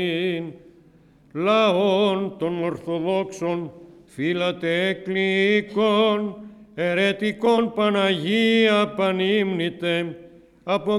λαών των Ορθοδόξων, φύλατε εκλίκων, ερετικών Παναγία πανύμνητε, από